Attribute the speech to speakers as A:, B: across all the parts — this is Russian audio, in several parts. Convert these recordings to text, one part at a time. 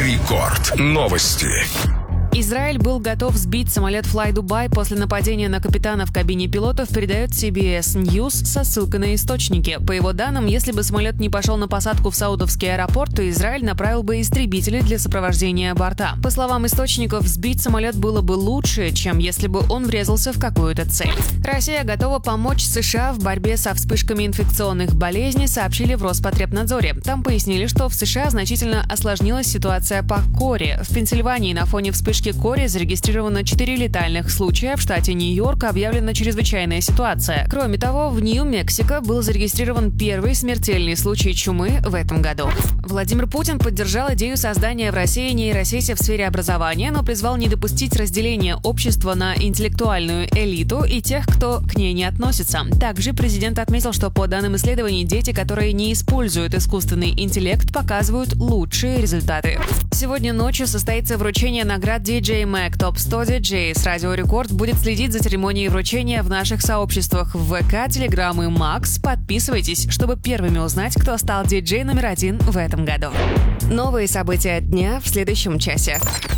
A: Рекорд. Новости.
B: Израиль был готов сбить самолет Fly Dubai после нападения на капитана в кабине пилотов, передает CBS News со ссылкой на источники. По его данным, если бы самолет не пошел на посадку в саудовский аэропорт, то Израиль направил бы истребители для сопровождения борта. По словам источников, сбить самолет было бы лучше, чем если бы он врезался в какую-то цель. Россия готова помочь США в борьбе со вспышками инфекционных болезней, сообщили в Роспотребнадзоре. Там пояснили, что в США значительно осложнилась ситуация по коре. В Пенсильвании на фоне вспышки кори зарегистрировано 4 летальных случая, в штате Нью-Йорк объявлена чрезвычайная ситуация. Кроме того, в Нью-Мексико был зарегистрирован первый смертельный случай чумы в этом году. Владимир Путин поддержал идею создания в России нейросети в сфере образования, но призвал не допустить разделения общества на интеллектуальную элиту и тех, кто к ней не относится. Также президент отметил, что по данным исследований, дети, которые не используют искусственный интеллект, показывают лучшие результаты. Сегодня ночью состоится вручение наград DJ Mag Top 100 DJ. С Радио Рекорд будет следить за церемонией вручения в наших сообществах в ВК, Телеграм и Макс. Подписывайтесь, чтобы первыми узнать, кто стал диджей номер 1 в этом году. Новые события дня в следующем часе.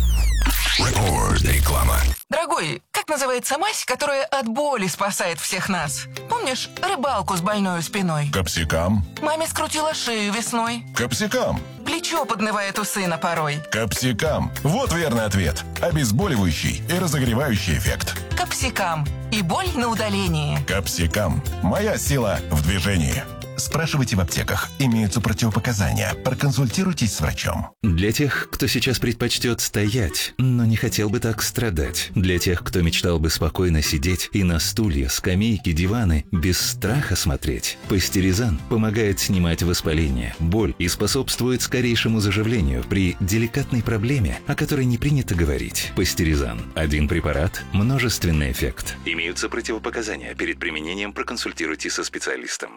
A: Реклама.
C: Дорогой, как называется мазь, которая от боли спасает всех нас? Помнишь рыбалку с больной спиной?
D: Капсикам.
C: Маме скрутила шею весной.
D: Капсикам.
C: Плечо поднывает у сына порой.
D: Капсикам. Вот верный ответ. Обезболивающий и разогревающий эффект.
C: Капсикам. И боль на удалении.
D: Капсикам. Моя сила в движении. Спрашивайте в аптеках. Имеются противопоказания. Проконсультируйтесь с врачом.
E: Для тех, кто сейчас предпочтет стоять, но не хотел бы так страдать. Для тех, кто мечтал бы спокойно сидеть и на стулья, скамейки, диваны без страха смотреть. Пастеризан помогает снимать воспаление, боль и способствует скорейшему заживлению при деликатной проблеме, о которой не принято говорить. Пастеризан. Один препарат, множественный эффект. Имеются противопоказания. Перед применением проконсультируйтесь со специалистом.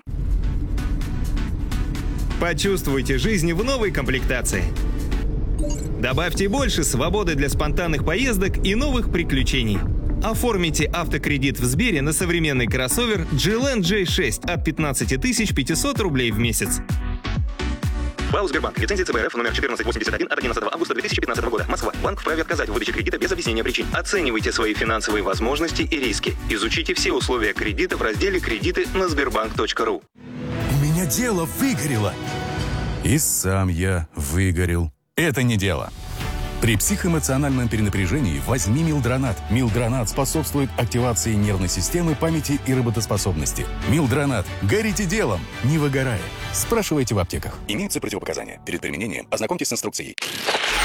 F: Почувствуйте жизнь в новой комплектации. Добавьте больше свободы для спонтанных поездок и новых приключений. Оформите автокредит в Сбере на современный кроссовер GLAN J6 от 15 500 рублей в месяц.
G: ФАО Сбербанк. Лицензия ЦБРФ номер 1481 от 11 августа 2015 года. Москва. Банк вправе отказать в выдаче кредита без объяснения причин. Оценивайте свои финансовые возможности и риски. Изучите все условия кредита в разделе «Кредиты» на sberbank.ru.
H: У меня дело выгорело. И сам я выгорел. Это не дело. При психоэмоциональном перенапряжении возьми Милдронат. Милдронат способствует активации нервной системы, памяти и работоспособности. Милдронат. Горите делом, не выгорая. Спрашивайте в аптеках. Имеются противопоказания. Перед применением ознакомьтесь с инструкцией.